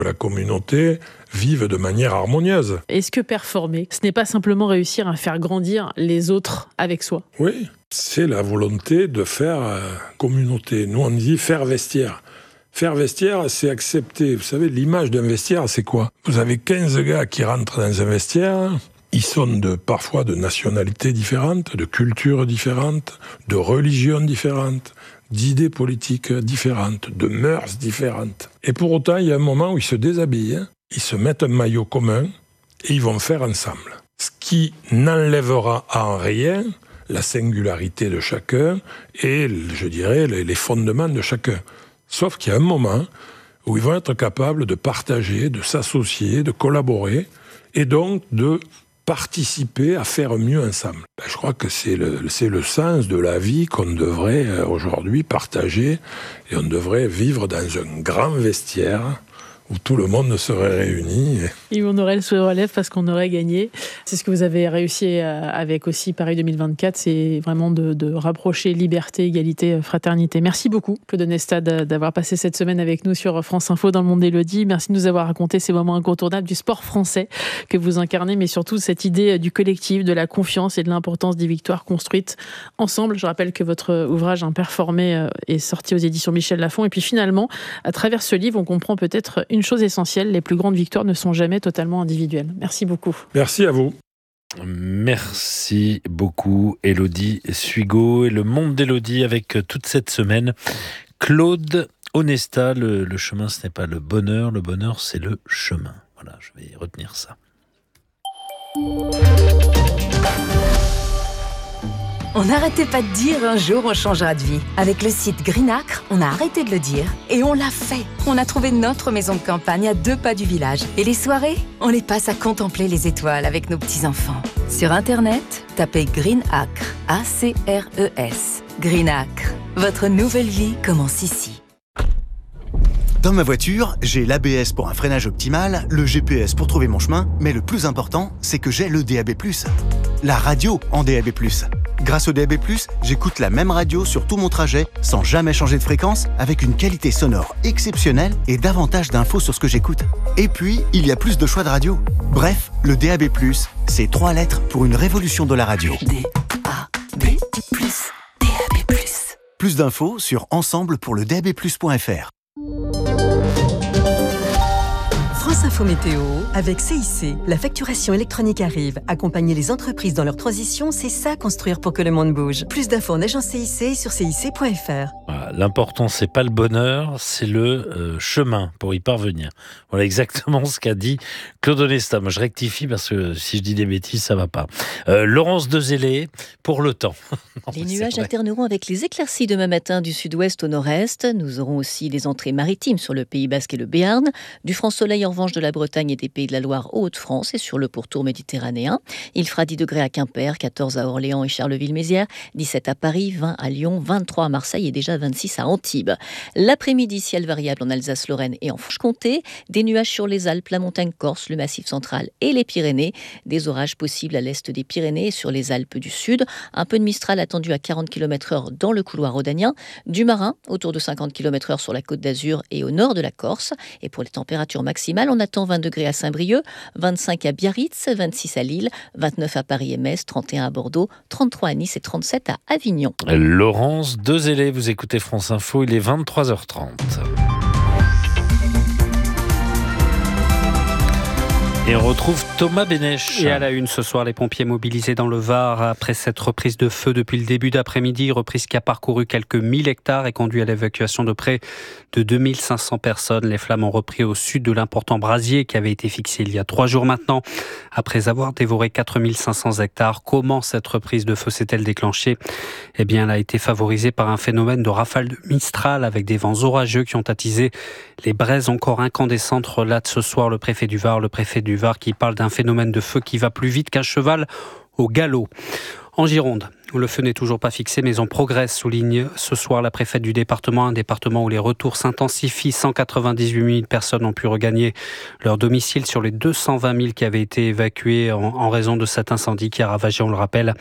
La communauté vive de manière harmonieuse. Est-ce que performer, ce n'est pas simplement réussir à faire grandir les autres avec soi ? Oui, c'est la volonté de faire communauté. Nous, on dit faire vestiaire. Faire vestiaire, c'est accepter. Vous savez, l'image d'un vestiaire, c'est quoi ? Vous avez 15 gars qui rentrent dans un vestiaire. Ils sont parfois de nationalités différentes, de cultures différentes, de religions différentes, d'idées politiques différentes, de mœurs différentes. Et pour autant, il y a un moment où ils se déshabillent, ils se mettent un maillot commun et ils vont faire ensemble. Ce qui n'enlèvera en rien la singularité de chacun et, je dirais, les fondements de chacun. Sauf qu'il y a un moment où ils vont être capables de partager, de s'associer, de collaborer et donc de participer à faire mieux ensemble. Je crois que c'est le sens de la vie qu'on devrait aujourd'hui partager et on devrait vivre dans un grand vestiaire où tout le monde serait réuni. Et on aurait le sourire aux lèvres parce qu'on aurait gagné. C'est ce que vous avez réussi avec aussi Paris 2024, c'est vraiment de rapprocher liberté, égalité, fraternité. Merci beaucoup, Claude Onesta, d'avoir passé cette semaine avec nous sur France Info dans le monde d'Élodie. Merci de nous avoir raconté ces moments incontournables du sport français que vous incarnez, mais surtout cette idée du collectif, de la confiance et de l'importance des victoires construites ensemble. Je rappelle que votre ouvrage Imperformé est sorti aux éditions Michel Lafon. Et puis finalement, à travers ce livre, on comprend peut-être une chose essentielle, les plus grandes victoires ne sont jamais totalement individuelles. Merci beaucoup. Merci à vous. Merci beaucoup Élodie Suigot et le monde d'Élodie avec toute cette semaine. Claude Onesta, le chemin ce n'est pas le bonheur c'est le chemin. Voilà, je vais retenir ça. On n'arrêtait pas de dire un jour on changera de vie. Avec le site Greenacre, on a arrêté de le dire et on l'a fait. On a trouvé notre maison de campagne à 2 pas du village. Et les soirées, on les passe à contempler les étoiles avec nos petits-enfants. Sur Internet, tapez Greenacre, A-C-R-E-S. Greenacre, votre nouvelle vie commence ici. Dans ma voiture, j'ai l'ABS pour un freinage optimal, le GPS pour trouver mon chemin, mais le plus important, c'est que j'ai le DAB+, la radio en DAB+. Grâce au DAB+, j'écoute la même radio sur tout mon trajet, sans jamais changer de fréquence, avec une qualité sonore exceptionnelle et davantage d'infos sur ce que j'écoute. Et puis, il y a plus de choix de radio. Bref, le DAB+, c'est 3 lettres pour une révolution de la radio. DAB+, DAB+. Plus d'infos sur ensemblepourledabplus.fr. France Info Météo, avec CIC. La facturation électronique arrive. Accompagner les entreprises dans leur transition, c'est ça construire pour que le monde bouge. Plus d'infos en agence CIC et sur cic.fr. Voilà, l'important, c'est pas le bonheur, c'est le chemin pour y parvenir. Voilà exactement ce qu'a dit Claude Onesta. Moi, je rectifie parce que si je dis des bêtises, ça va pas. Laurence Dezellé, pour le temps. Les nuages alterneront avec les éclaircies demain matin du sud-ouest au nord-est. Nous aurons aussi des entrées maritimes sur le Pays Basque et le Béarn. Du franc soleil en revanche de la Bretagne et des Pays de la Loire aux Hauts-de-France et sur le pourtour méditerranéen. Il fera 10 degrés à Quimper, 14 à Orléans et Charleville-Mézières, 17 à Paris, 20 à Lyon, 23 à Marseille et déjà 26 à Antibes. L'après-midi, ciel variable en Alsace-Lorraine et en Franche-Comté. Des nuages sur les Alpes, la montagne corse, le massif central et les Pyrénées. Des orages possibles à l'est des Pyrénées et sur les Alpes du Sud. Un peu de Mistral attendu à 40 km/h dans le couloir rhodanien. Du marin autour de 50 km/h sur la Côte d'Azur et au nord de la Corse. Et pour les températures maximales, on attend 20 degrés à Saint-Brieuc, 25 à Biarritz, 26 à Lille, 29 à Paris et Metz, 31 à Bordeaux, 33 à Nice et 37 à Avignon. Laurence Dezellé, vous écoutez France Info, il est 23h30. Et on retrouve Thomas Bénèche. Et à la une ce soir, les pompiers mobilisés dans le Var après cette reprise de feu depuis le début d'après-midi, reprise qui a parcouru quelques 1000 hectares et conduit à l'évacuation de près de 2500 personnes. Les flammes ont repris au sud de l'important brasier qui avait été fixé il y a 3 jours maintenant. Après avoir dévoré 4500 hectares, comment cette reprise de feu s'est-elle déclenchée ? Eh bien, elle a été favorisée par un phénomène de rafale de Mistral avec des vents orageux qui ont attisé les braises encore incandescentes, relate ce soir le préfet du Var qui parle d'un phénomène de feu qui va plus vite qu'un cheval au galop. En Gironde, Le feu n'est toujours pas fixé, mais on progresse, souligne ce soir la préfète du département, un département où les retours s'intensifient. 198 000 personnes ont pu regagner leur domicile sur les 220 000 qui avaient été évacués en raison de cet incendie qui a ravagé, on le rappelle,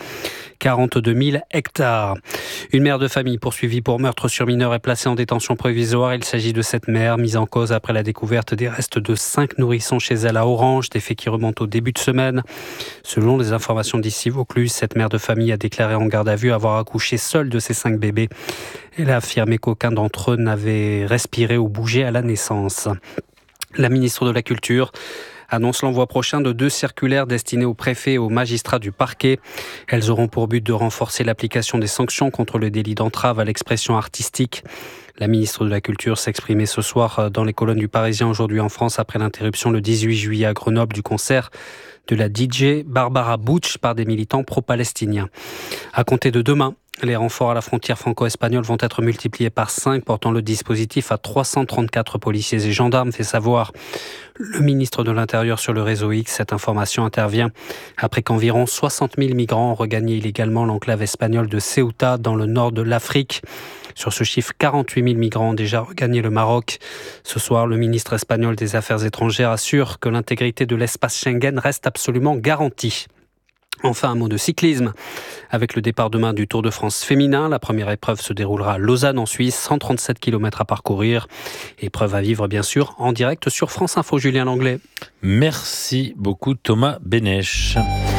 42 000 hectares. Une mère de famille poursuivie pour meurtre sur mineur est placée en détention provisoire. Il s'agit de cette mère mise en cause après la découverte des restes de 5 nourrissons chez elle à Orange, des faits qui remontent au début de semaine. Selon les informations d'ici Vaucluse, cette mère de famille a déclaré en garde à vue avoir accouché seule de ses 5 bébés. Elle a affirmé qu'aucun d'entre eux n'avait respiré ou bougé à la naissance. La ministre de la Culture annonce l'envoi prochain de 2 circulaires destinées aux préfets et aux magistrats du parquet. Elles auront pour but de renforcer l'application des sanctions contre le délit d'entrave à l'expression artistique. La ministre de la Culture s'exprimait ce soir dans les colonnes du Parisien aujourd'hui en France après l'interruption le 18 juillet à Grenoble du concert de la DJ Barbara Butch par des militants pro-palestiniens. À compter de demain, les renforts à la frontière franco-espagnole vont être multipliés par 5, portant le dispositif à 334 policiers et gendarmes, fait savoir le ministre de l'Intérieur sur le réseau X. Cette information intervient après qu'environ 60 000 migrants ont regagné illégalement l'enclave espagnole de Ceuta dans le nord de l'Afrique. Sur ce chiffre, 48 000 migrants ont déjà regagné le Maroc. Ce soir, le ministre espagnol des Affaires étrangères assure que l'intégrité de l'espace Schengen reste absolument garantie. Enfin, un mot de cyclisme. Avec le départ demain du Tour de France féminin, la première épreuve se déroulera à Lausanne en Suisse, 137 km à parcourir. Épreuve à vivre bien sûr en direct sur France Info. Julien Langlais. Merci beaucoup Thomas Bénèche.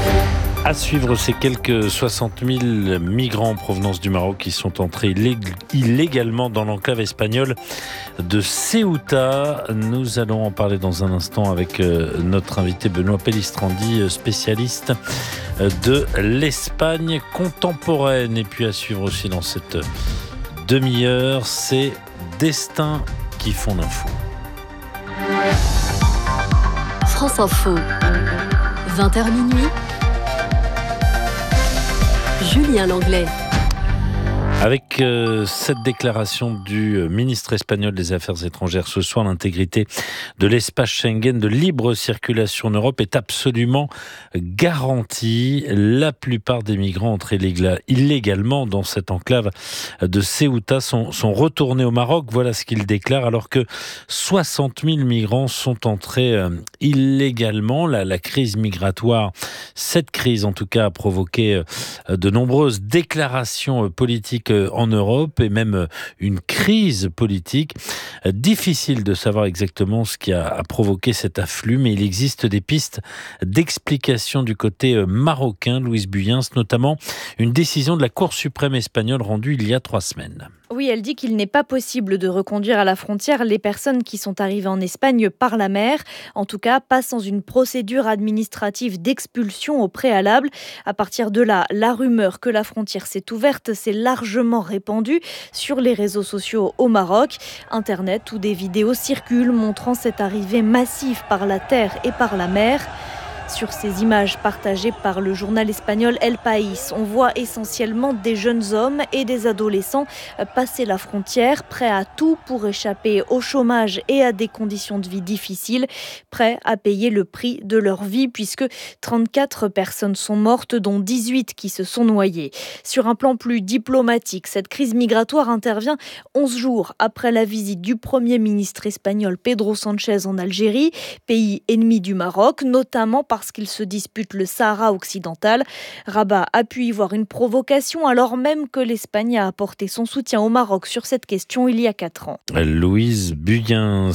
À suivre, ces quelques 60 000 migrants en provenance du Maroc qui sont entrés illégalement dans l'enclave espagnole de Ceuta. Nous allons en parler dans un instant avec notre invité Benoît Pellistrandi, spécialiste de l'Espagne contemporaine. Et puis à suivre aussi dans cette demi-heure, c'est Destins qui font l'info. France Info, 20h minuit. Julien Langlais. Avec cette déclaration du ministre espagnol des Affaires étrangères ce soir, l'intégrité de l'espace Schengen de libre circulation en Europe est absolument garantie. La plupart des migrants entrés illégalement dans cette enclave de Ceuta sont retournés au Maroc. Voilà ce qu'il déclare, alors que 60 000 migrants sont entrés illégalement. La crise migratoire, cette crise en tout cas, a provoqué de nombreuses déclarations politiques en Europe et même une crise politique. Difficile de savoir exactement ce qui a provoqué cet afflux, mais il existe des pistes d'explication du côté marocain, Louise Buyens, notamment une décision de la Cour suprême espagnole rendue il y a 3 semaines. Oui, elle dit qu'il n'est pas possible de reconduire à la frontière les personnes qui sont arrivées en Espagne par la mer. En tout cas, pas sans une procédure administrative d'expulsion au préalable. À partir de là, la rumeur que la frontière s'est ouverte s'est largement répandue sur les réseaux sociaux au Maroc. Internet où des vidéos circulent montrant cette arrivée massive par la terre et par la mer. Sur ces images partagées par le journal espagnol El País, on voit essentiellement des jeunes hommes et des adolescents passer la frontière, prêts à tout pour échapper au chômage et à des conditions de vie difficiles, prêts à payer le prix de leur vie puisque 34 personnes sont mortes, dont 18 qui se sont noyées. Sur un plan plus diplomatique, cette crise migratoire intervient 11 jours après la visite du Premier ministre espagnol Pedro Sánchez en Algérie, pays ennemi du Maroc, notamment parce qu'il se dispute le Sahara occidental. Rabat a pu y voir une provocation alors même que l'Espagne a apporté son soutien au Maroc sur cette question il y a 4 ans. Louise Buyens,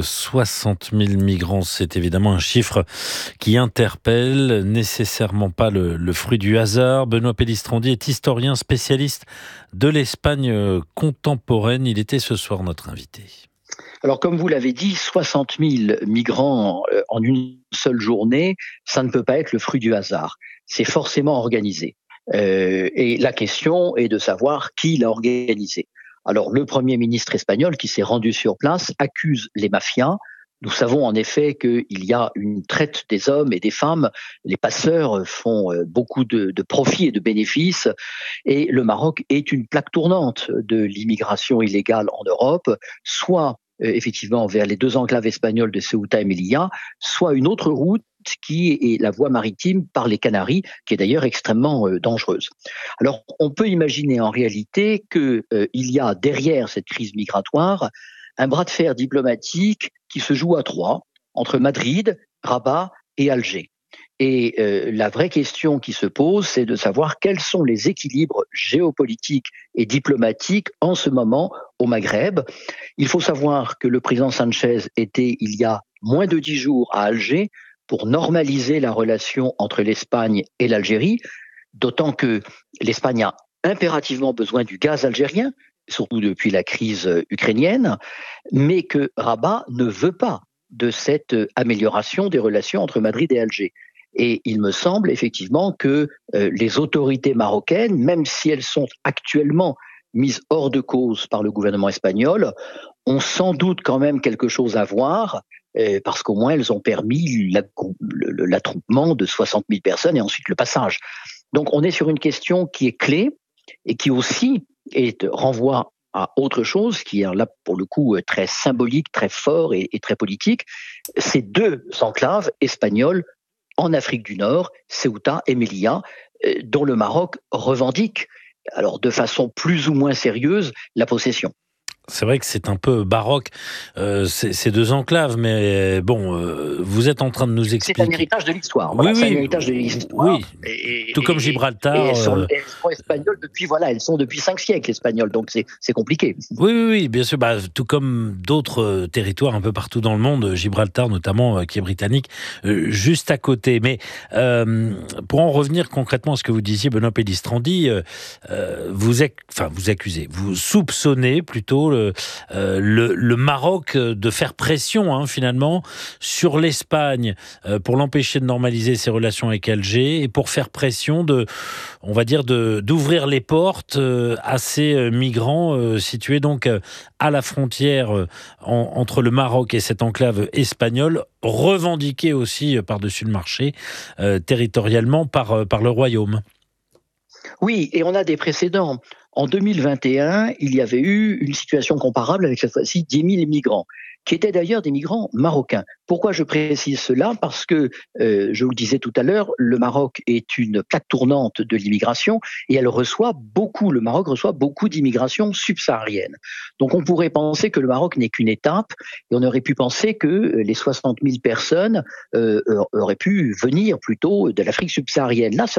60 000 migrants, c'est évidemment un chiffre qui interpelle, nécessairement pas le fruit du hasard. Benoît Pellistrandi est historien spécialiste de l'Espagne contemporaine. Il était ce soir notre invité. Alors, comme vous l'avez dit, 60 000 migrants en une seule journée, ça ne peut pas être le fruit du hasard. C'est forcément organisé. Et la question est de savoir qui l'a organisé. Alors, le Premier ministre espagnol qui s'est rendu sur place accuse les mafias. Nous savons en effet qu'il y a une traite des hommes et des femmes. Les passeurs font beaucoup de profits et de bénéfices. Et le Maroc est une plaque tournante de l'immigration illégale en Europe, soit effectivement vers les 2 enclaves espagnoles de Ceuta et Melilla, soit une autre route route qui est la voie maritime par les Canaries, qui est d'ailleurs extrêmement dangereuse. Alors, on peut imaginer en réalité qu'il y a derrière cette crise migratoire un bras de fer diplomatique qui se joue à trois, entre Madrid, Rabat et Alger. Et la vraie question qui se pose, c'est de savoir quels sont les équilibres géopolitiques et diplomatiques en ce moment au Maghreb. Il faut savoir que le président Sanchez était, il y a moins de 10 jours, à Alger pour normaliser la relation entre l'Espagne et l'Algérie, d'autant que l'Espagne a impérativement besoin du gaz algérien, surtout depuis la crise ukrainienne, mais que Rabat ne veut pas de cette amélioration des relations entre Madrid et Alger. Et il me semble effectivement que les autorités marocaines, même si elles sont actuellement mises hors de cause par le gouvernement espagnol, ont sans doute quand même quelque chose à voir, parce qu'au moins elles ont permis l'attroupement de 60 000 personnes et ensuite le passage. Donc on est sur une question qui est clé et qui aussi renvoie à autre chose, qui est là pour le coup très symbolique, très fort et très politique. Ces deux enclaves espagnoles en Afrique du Nord, Ceuta et Melilla, dont le Maroc revendique, alors de façon plus ou moins sérieuse, la possession. C'est vrai que c'est un peu baroque, ces deux enclaves, mais bon, vous êtes en train de nous expliquer... C'est un héritage de l'histoire. Voilà, oui, c'est un héritage de l'histoire. Oui, tout comme Gibraltar. Et elles sont espagnoles depuis, elles sont depuis 5 siècles espagnoles, donc c'est compliqué. Oui, bien sûr, tout comme d'autres territoires un peu partout dans le monde, Gibraltar notamment, qui est britannique, juste à côté. Mais pour en revenir concrètement à ce que vous disiez, Benoît Pellistrandi, vous accusez, vous soupçonnez plutôt le Maroc de faire pression finalement sur l'Espagne pour l'empêcher de normaliser ses relations avec Alger et pour faire pression d'ouvrir les portes à ces migrants situés donc à la frontière entre le Maroc et cette enclave espagnole, revendiquée aussi par-dessus le marché territorialement par le Royaume. Oui, et on a des précédents. En 2021, il y avait eu une situation comparable avec cette fois-ci 10 000 migrants, qui étaient d'ailleurs des migrants marocains. Pourquoi je précise cela ? Parce que, je vous le disais tout à l'heure, le Maroc est une plaque tournante de l'immigration et le Maroc reçoit beaucoup d'immigration subsaharienne. Donc on pourrait penser que le Maroc n'est qu'une étape et on aurait pu penser que les 60 000 personnes auraient pu venir plutôt de l'Afrique subsaharienne. Là, ça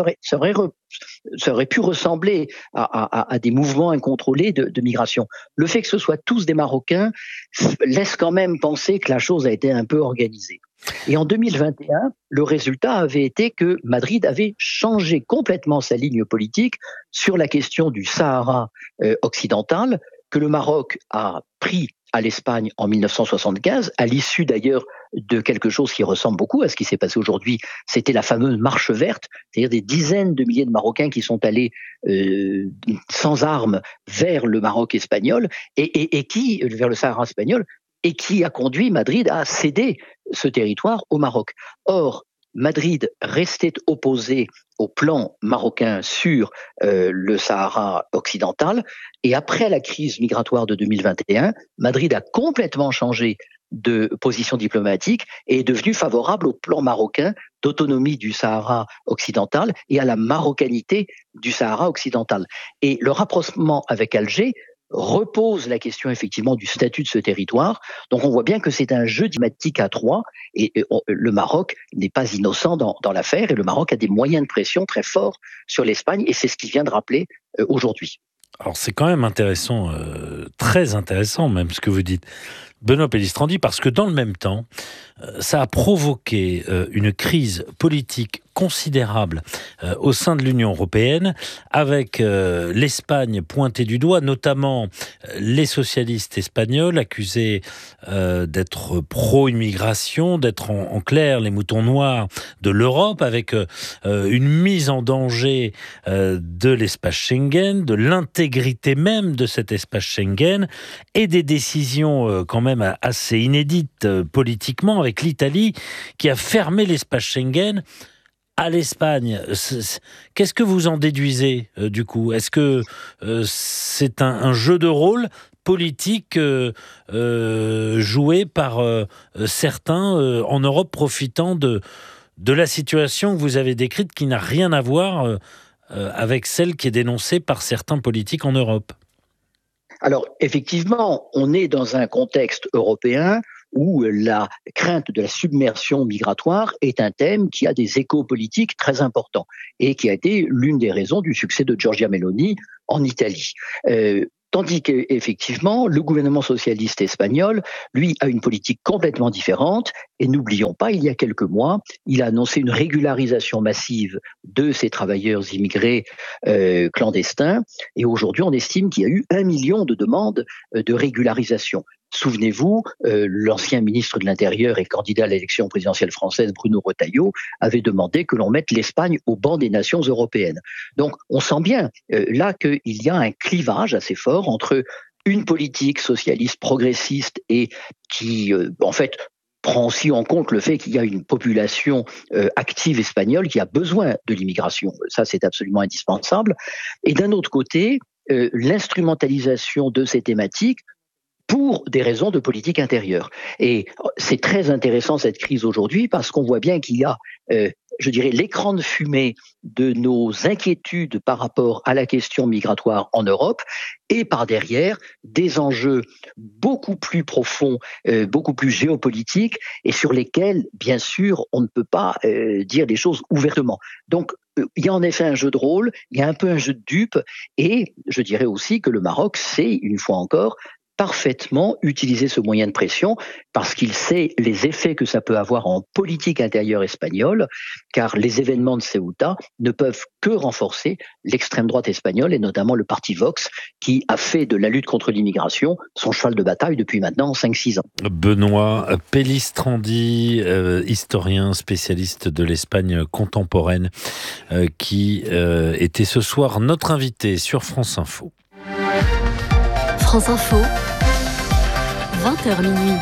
aurait pu ressembler à des mouvements incontrôlés de migration. Le fait que ce soit tous des Marocains laisse quand même penser que la chose a été un peu organisée. Et en 2021, le résultat avait été que Madrid avait changé complètement sa ligne politique sur la question du Sahara occidental, que le Maroc a pris à l'Espagne en 1975, à l'issue d'ailleurs de quelque chose qui ressemble beaucoup à ce qui s'est passé aujourd'hui. C'était la fameuse marche verte, c'est-à-dire des dizaines de milliers de Marocains qui sont allés sans armes vers le Maroc espagnol et qui, vers le Sahara espagnol, et qui a conduit Madrid à céder ce territoire au Maroc. Or, Madrid restait opposé au plan marocain sur le Sahara occidental, et après la crise migratoire de 2021, Madrid a complètement changé de position diplomatique et est devenu favorable au plan marocain d'autonomie du Sahara occidental et à la marocanité du Sahara occidental. Et le rapprochement avec Alger repose la question effectivement du statut de ce territoire. Donc on voit bien que c'est un jeu diplomatique à trois et le Maroc n'est pas innocent dans l'affaire et le Maroc a des moyens de pression très forts sur l'Espagne et c'est ce qu'il vient de rappeler aujourd'hui. Alors c'est quand même intéressant, très intéressant même ce que vous dites, Benoît Pellistrandi, parce que dans le même temps, ça a provoqué une crise politique considérable au sein de l'Union européenne, avec l'Espagne pointée du doigt, notamment les socialistes espagnols accusés d'être pro-immigration, d'être en clair les moutons noirs de l'Europe, avec une mise en danger de l'espace Schengen, de l'intégrité même de cet espace Schengen, et des décisions quand même assez inédites politiquement, avec l'Italie qui a fermé l'espace Schengen à l'Espagne. Qu'est-ce que vous en déduisez du coup ? Est-ce que c'est un jeu de rôle politique joué par certains en Europe profitant de de la situation que vous avez décrite qui n'a rien à voir avec celle qui est dénoncée par certains politiques en Europe. Alors, effectivement, on est dans un contexte européen où la crainte de la submersion migratoire est un thème qui a des échos politiques très importants et qui a été l'une des raisons du succès de Giorgia Meloni en Italie. Tandis qu'effectivement, le gouvernement socialiste espagnol, lui, a une politique complètement différente. Et n'oublions pas, il y a quelques mois, il a annoncé une régularisation massive de ces travailleurs immigrés clandestins. Et aujourd'hui, on estime qu'il y a eu 1 million de demandes de régularisation. Souvenez-vous, l'ancien ministre de l'Intérieur et candidat à l'élection présidentielle française, Bruno Retailleau, avait demandé que l'on mette l'Espagne au banc des nations européennes. Donc, on sent bien là qu'il y a un clivage assez fort entre une politique socialiste progressiste et qui, en fait, prend aussi en compte le fait qu'il y a une population active espagnole qui a besoin de l'immigration. Ça, c'est absolument indispensable. Et d'un autre côté, l'instrumentalisation de ces thématiques pour des raisons de politique intérieure. Et c'est très intéressant cette crise aujourd'hui parce qu'on voit bien qu'il y a, je dirais, l'écran de fumée de nos inquiétudes par rapport à la question migratoire en Europe et par derrière des enjeux beaucoup plus profonds, beaucoup plus géopolitiques et sur lesquels, bien sûr, on ne peut pas dire des choses ouvertement. Donc, il y a en effet un jeu de rôle, il y a un peu un jeu de dupes et je dirais aussi que le Maroc sait, une fois encore, parfaitement utiliser ce moyen de pression parce qu'il sait les effets que ça peut avoir en politique intérieure espagnole, car les événements de Ceuta ne peuvent que renforcer l'extrême droite espagnole et notamment le parti Vox qui a fait de la lutte contre l'immigration son cheval de bataille depuis maintenant 5-6 ans. Benoît Pellistrandi, historien spécialiste de l'Espagne contemporaine, qui était ce soir notre invité sur France Info. France Info, 20h minuit.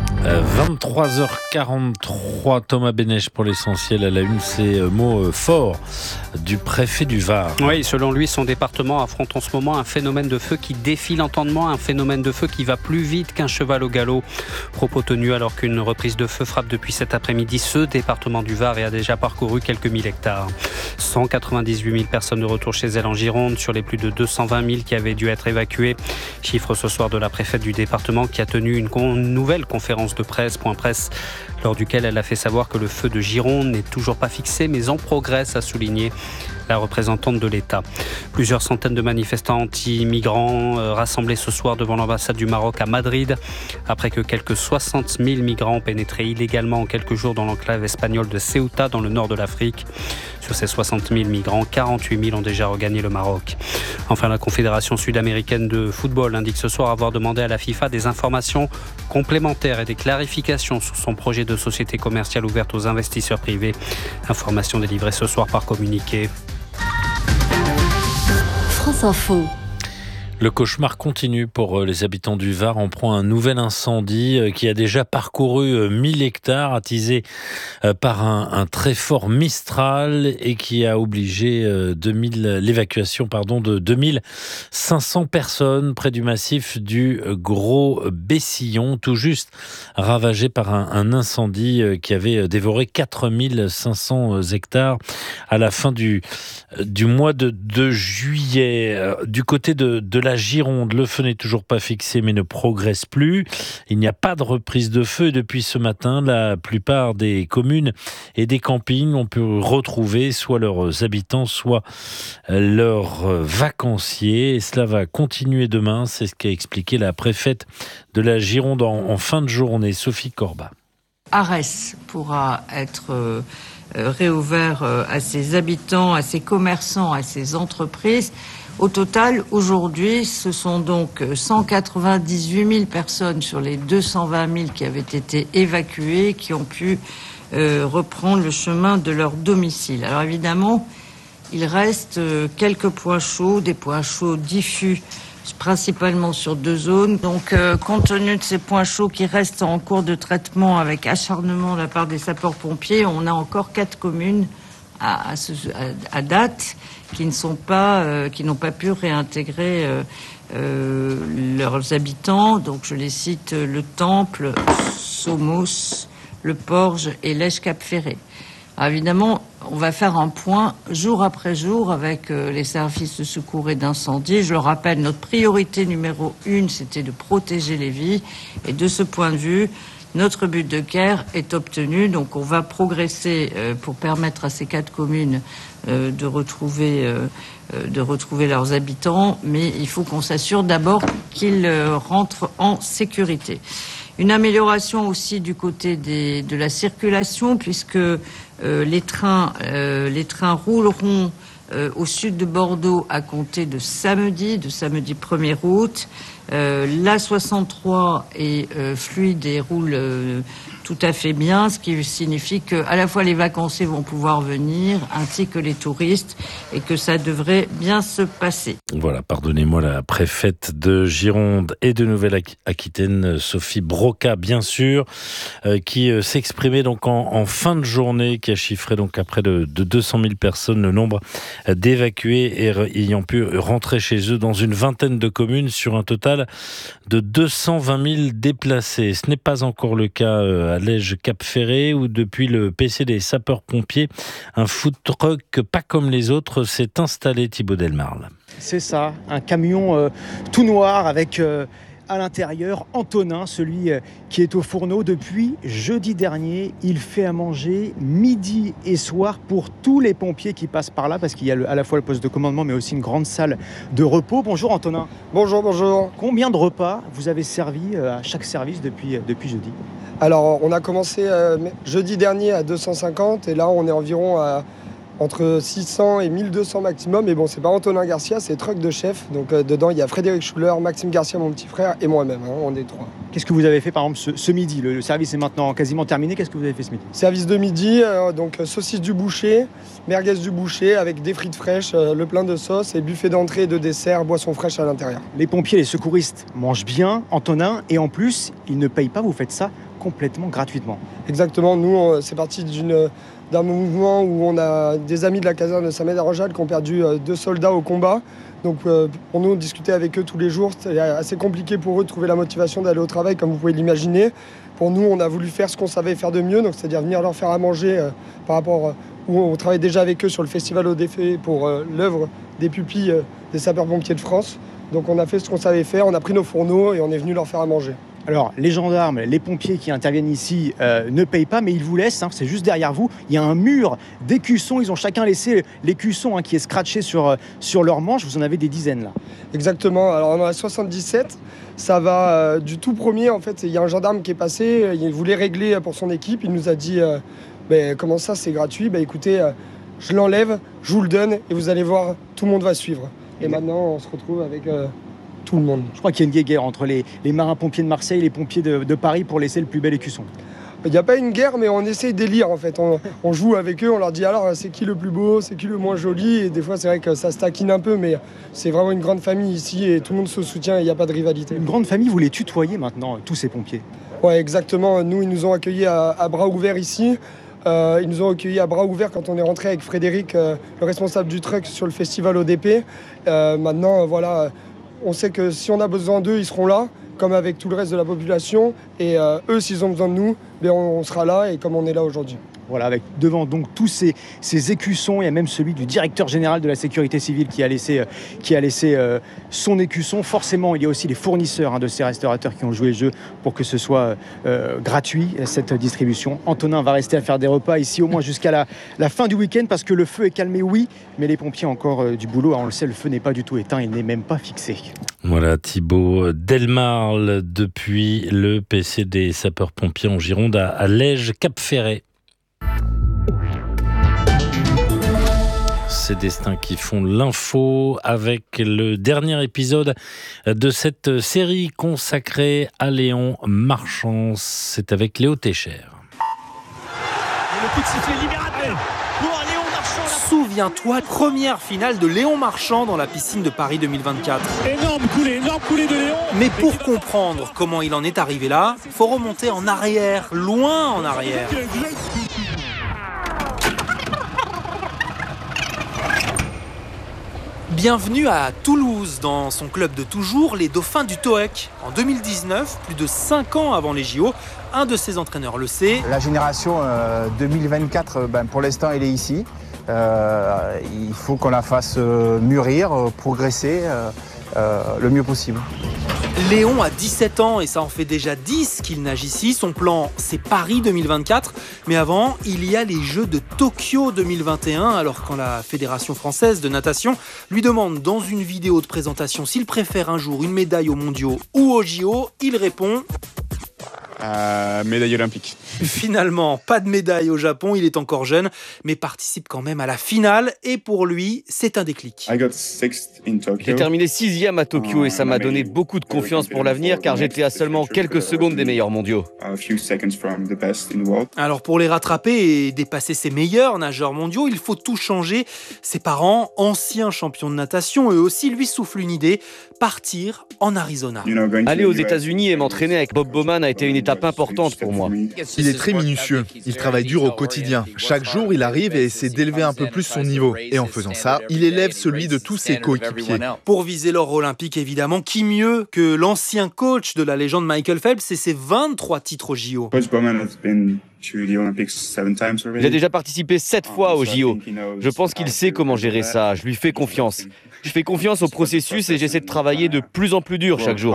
23h43, Thomas Bénèche pour l'essentiel à la une, ces mots forts du préfet du Var. Oui, selon lui, son département affronte en ce moment un phénomène de feu qui défie l'entendement, un phénomène de feu qui va plus vite qu'un cheval au galop. Propos tenus alors qu'une reprise de feu frappe depuis cet après-midi ce département du Var et a déjà parcouru quelques 1000 hectares. 198 000 personnes de retour chez elles en Gironde sur les plus de 220 000 qui avaient dû être évacuées. Chiffre ce soir de la préfète du département qui a tenu une nouvelle conférence de presse, point presse, lors duquel elle a fait savoir que le feu de Gironde n'est toujours pas fixé, mais en progresse, a souligné la représentante de l'État. Plusieurs centaines de manifestants anti-migrants rassemblés ce soir devant l'ambassade du Maroc à Madrid, après que quelques 60 000 migrants ont pénétré illégalement en quelques jours dans l'enclave espagnole de Ceuta, dans le nord de l'Afrique. Sur ces 60 000 migrants, 48 000 ont déjà regagné le Maroc. Enfin, la Confédération sud-américaine de football indique ce soir avoir demandé à la FIFA des informations complémentaires et des clarifications sur son projet de société commerciale ouverte aux investisseurs privés. Informations délivrées ce soir par communiqué. France Info. Le cauchemar continue pour les habitants du Var. On prend un nouvel incendie qui a déjà parcouru 1000 hectares, attisé par un très fort Mistral et qui a obligé l'évacuation de 2500 personnes près du massif du Gros Bessillon, tout juste ravagé par un incendie qui avait dévoré 4500 hectares à la fin du mois de juillet. Du côté de la Gironde, le feu n'est toujours pas fixé mais ne progresse plus. Il n'y a pas de reprise de feu et depuis ce matin, la plupart des communes et des campings ont pu retrouver soit leurs habitants, soit leurs vacanciers. Et cela va continuer demain, c'est ce qu'a expliqué la préfète de la Gironde en fin de journée, Sophie Corbat. Arès pourra être réouvert à ses habitants, à ses commerçants, à ses entreprises. Au total, aujourd'hui, ce sont donc 198 000 personnes sur les 220 000 qui avaient été évacuées, qui ont pu reprendre le chemin de leur domicile. Alors évidemment, il reste quelques points chauds, des points chauds diffus, principalement sur 2 zones. Donc, compte tenu de ces points chauds qui restent en cours de traitement avec acharnement de la part des sapeurs-pompiers, on a encore 4 communes à date qui n'ont pas pu réintégrer leurs habitants. Donc, je les cite, le Temple, Somos, le Porge et l'Èche-Cap-Ferré. Alors évidemment, on va faire un point jour après jour avec les services de secours et d'incendie. Je le rappelle, notre priorité numéro 1, c'était de protéger les vies. Et de ce point de vue, notre but de guerre est obtenu. Donc on va progresser pour permettre à ces 4 communes de retrouver leurs habitants. Mais il faut qu'on s'assure d'abord qu'ils rentrent en sécurité. Une amélioration aussi du côté de la circulation, puisque les trains rouleront au sud de Bordeaux à compter de samedi 1er août. La 63 est fluide et roule tout à fait bien, ce qui signifie que à la fois les vacanciers vont pouvoir venir, ainsi que les touristes, et que ça devrait bien se passer. Voilà, pardonnez-moi, la préfète de Gironde et de Nouvelle-Aquitaine, Sophie Broca, bien sûr, qui s'exprimait donc en fin de journée, qui a chiffré donc à près de 200 000 personnes le nombre d'évacués et ayant pu rentrer chez eux dans une vingtaine de communes sur un total de 220 000 déplacés. Ce n'est pas encore le cas à Lège-Cap-Ferré, où depuis le PC des sapeurs-pompiers, un food truck pas comme les autres s'est installé, Thibaut Delmarle. C'est ça, un camion tout noir avec à l'intérieur Antonin, celui qui est au fourneau depuis jeudi dernier. Il fait à manger midi et soir pour tous les pompiers qui passent par là, parce qu'il y a à la fois le poste de commandement mais aussi une grande salle de repos. Bonjour Antonin. Bonjour. Combien de repas vous avez servi à chaque service depuis jeudi ? Alors on a commencé jeudi dernier à 250 et là on est environ à entre 600 et 1200 maximum. Mais bon, c'est pas Antonin Garcia, c'est truck de chef. Donc dedans, il y a Frédéric Schuller, Maxime Garcia, mon petit frère, et moi-même. On est 3. Qu'est-ce que vous avez fait par exemple ce midi ? Le service est maintenant quasiment terminé. Qu'est-ce que vous avez fait ce midi ? Service de midi, donc saucisse du boucher, merguez du boucher avec des frites fraîches, le plein de sauce et buffet d'entrée et de dessert, boissons fraîches à l'intérieur. Les pompiers, les secouristes mangent bien, Antonin, et en plus, ils ne payent pas, vous faites ça complètement gratuitement. Exactement, nous, c'est parti d'un mouvement où on a des amis de la caserne de Saint-Médard-en-Jalles qui ont perdu 2 soldats au combat. Donc pour nous, discuter avec eux tous les jours, c'est assez compliqué pour eux de trouver la motivation d'aller au travail, comme vous pouvez l'imaginer. Pour nous, on a voulu faire ce qu'on savait faire de mieux, donc c'est-à-dire venir leur faire à manger par rapport où on travaille déjà avec eux sur le Festival au Défait pour l'œuvre des pupilles des sapeurs-pompiers de France. Donc on a fait ce qu'on savait faire, on a pris nos fourneaux et on est venu leur faire à manger. Alors, les gendarmes, les pompiers qui interviennent ici ne payent pas, mais ils vous laissent, c'est juste derrière vous. Il y a un mur d'écussons, ils ont chacun laissé l'écusson qui est scratché sur leur manche. Vous en avez des dizaines là. Exactement, alors on en a 77. Ça va du tout premier, en fait, il y a un gendarme qui est passé, il voulait régler pour son équipe. Il nous a dit, comment ça, c'est gratuit ? Écoutez, je l'enlève, je vous le donne et vous allez voir, tout le monde va suivre. Et maintenant, on se retrouve avec... tout le monde. Je crois qu'il y a une guerre entre les marins-pompiers de Marseille et les pompiers de Paris pour laisser le plus bel écusson. Il n'y a pas une guerre, mais on essaye d'élire en fait. On joue avec eux, on leur dit alors c'est qui le plus beau, c'est qui le moins joli. Et des fois c'est vrai que ça se taquine un peu, mais c'est vraiment une grande famille ici et tout le monde se soutient et il n'y a pas de rivalité. Une grande famille, vous les tutoyez maintenant, tous ces pompiers ? Ouais, exactement. Nous, ils nous ont accueillis à bras ouverts ici. Ils nous ont accueillis à bras ouverts quand on est rentré avec Frédéric, le responsable du truck sur le festival ODP. Maintenant, voilà... On sait que si on a besoin d'eux, ils seront là, comme avec tout le reste de la population. Et eux, s'ils ont besoin de nous, on sera là, et comme on est là aujourd'hui. Voilà, avec devant donc tous ces écussons, il y a même celui du directeur général de la sécurité civile qui a laissé son écusson. Forcément, il y a aussi les fournisseurs de ces restaurateurs qui ont joué le jeu pour que ce soit gratuit, cette distribution. Antonin va rester à faire des repas ici au moins jusqu'à la fin du week-end parce que le feu est calmé, oui, mais les pompiers ont encore du boulot. On le sait, le feu n'est pas du tout éteint, il n'est même pas fixé. Voilà, Thibaut Delmarle depuis le PC des sapeurs-pompiers en Gironde à Lège-Cap-Ferré. Ces destins qui font l'info avec le dernier épisode de cette série consacrée à Léon Marchand. C'est avec Léo Técher. Le coup de sifflet libérateur pour Léon Marchand. Souviens-toi, première finale de Léon Marchand dans la piscine de Paris 2024. Énorme coulée de Léon. Mais pour comprendre comment il en est arrivé là, faut remonter en arrière, loin en arrière. Bienvenue à Toulouse, dans son club de toujours, les Dauphins du TOEC. En 2019, plus de 5 ans avant les JO, un de ses entraîneurs le sait. La génération 2024, pour l'instant, elle est ici. Il faut qu'on la fasse mûrir, progresser le mieux possible. Léon a 17 ans et ça en fait déjà 10 qu'il nage ici. Son plan, c'est Paris 2024. Mais avant, il y a les Jeux de Tokyo 2021. Alors quand la Fédération française de natation lui demande dans une vidéo de présentation s'il préfère un jour une médaille aux mondiaux ou aux JO, il répond... médaille olympique. Finalement, pas de médaille au Japon, il est encore jeune, mais participe quand même à la finale. Et pour lui, c'est un déclic. J'ai terminé 6e à Tokyo et ça m'a donné beaucoup de confiance pour l'avenir car j'étais à seulement quelques secondes des meilleurs mondiaux. Alors pour les rattraper et dépasser ces meilleurs nageurs mondiaux, il faut tout changer. Ses parents, anciens champions de natation, eux aussi lui soufflent une idée, partir en Arizona. Aller aux États-Unis et m'entraîner avec Bob Bowman a été une étape importante pour moi. Il est très minutieux, il travaille dur au quotidien. Chaque jour, il arrive et essaie d'élever un peu plus son niveau. Et en faisant ça, il élève celui de tous ses coéquipiers. Pour viser l'or olympique, évidemment, qui mieux que l'ancien coach de la légende Michael Phelps et ses 23 titres aux JO. Il a déjà participé 7 fois aux JO. Je pense qu'il sait comment gérer ça, je lui fais confiance. Je fais confiance au processus et j'essaie de travailler de plus en plus dur chaque jour.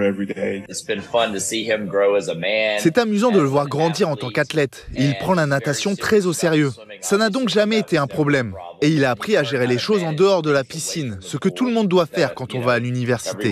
C'est amusant de le voir grandir en tant qu'athlète. Il prend la natation très au sérieux. Ça n'a donc jamais été un problème. Et il a appris à gérer les choses en dehors de la piscine, ce que tout le monde doit faire quand on va à l'université.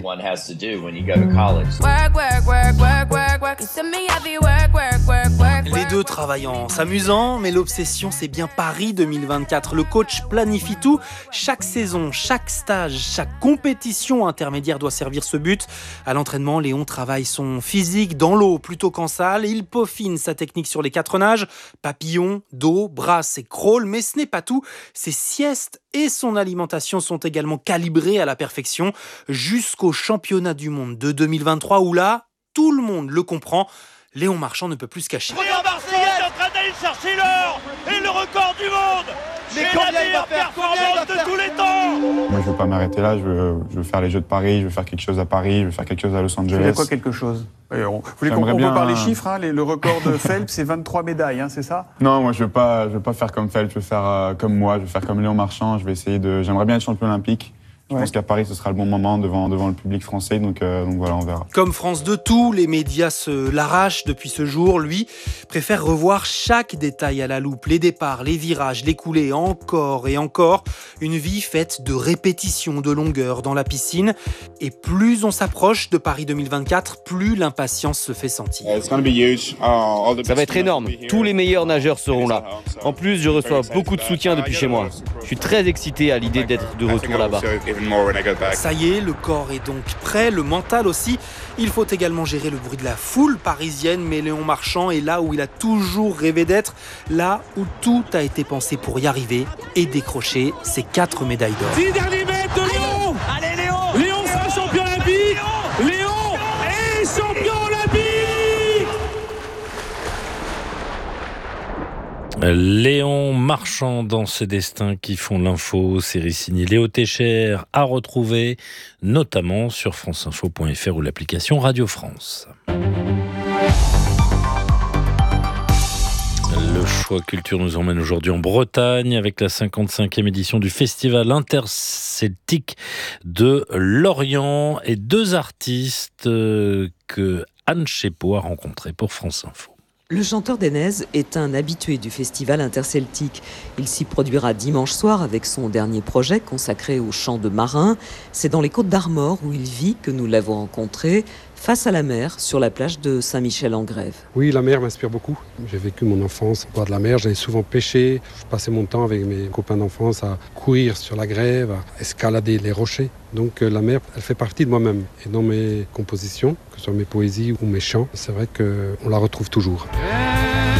Les deux travaillent en s'amusant, mais l'obsession c'est bien Paris 2024. Le coach planifie tout, chaque saison, chaque stage, chaque compétition intermédiaire doit servir ce but. À l'entraînement, Léon travaille son physique dans l'eau plutôt qu'en salle. Il peaufine sa technique sur les 4 nages, papillon, dos, brasse et crawl, mais ce n'est pas tout. Ses siestes et son alimentation sont également calibrées à la perfection jusqu'au championnat du monde de 2023 où là, tout le monde le comprend. Léon Marchand ne peut plus se cacher. Regarde Marseille est en train d'aller chercher l'or et le record du monde. Mais la meilleure performance de tous les temps. Moi, je veux pas m'arrêter là. Je veux faire les Jeux de Paris. Je veux faire quelque chose à Paris. Je veux faire quelque chose à Los Angeles. Vous voulez quoi quelque chose? Vous voulez qu'on peut parler les chiffres, hein, le record de Phelps, c'est 23 médailles, hein, c'est ça? Non, moi, je veux pas faire comme Phelps. Je veux faire comme moi. Je veux faire comme Léon Marchand. J'aimerais bien être champion olympique. Je pense qu'à Paris, ce sera le bon moment devant le public français, donc voilà, on verra. Comme France 2, tous les médias se l'arrachent depuis ce jour. Lui préfère revoir chaque détail à la loupe, les départs, les virages, les coulées, encore et encore. Une vie faite de répétitions, de longueurs dans la piscine. Et plus on s'approche de Paris 2024, plus l'impatience se fait sentir. Ça va être énorme, tous les meilleurs nageurs seront là. En plus, je reçois beaucoup de soutien depuis chez moi. Je suis très excité à l'idée d'être de retour là-bas. Ça y est, le corps est donc prêt, le mental aussi. Il faut également gérer le bruit de la foule parisienne, mais Léon Marchand est là où il a toujours rêvé d'être, là où tout a été pensé pour y arriver et décrocher ses 4 médailles d'or. 10 derniers mètres de Léon. Allez Léon. Léon sera champion olympique. Léon est champion olympique. Léon Marchand dans ses destins qui font l'info, série signée Léo Técher, à retrouver notamment sur franceinfo.fr ou l'application Radio France. Le choix culture nous emmène aujourd'hui en Bretagne avec la 55e édition du Festival interceltique de Lorient et 2 artistes que Anne Chépeau a rencontrés pour France Info. Le chanteur d'Enez est un habitué du festival interceltique. Il s'y produira dimanche soir avec son dernier projet consacré au chant de marin. C'est dans les Côtes d'Armor où il vit que nous l'avons rencontré, face à la mer, sur la plage de Saint-Michel-en-Grève. Oui, la mer m'inspire beaucoup. J'ai vécu mon enfance au bord de la mer, j'allais souvent pêcher. Je passais mon temps avec mes copains d'enfance à courir sur la grève, à escalader les rochers. Donc la mer, elle fait partie de moi-même. Et dans mes compositions, que ce soit mes poésies ou mes chants, c'est vrai qu'on la retrouve toujours.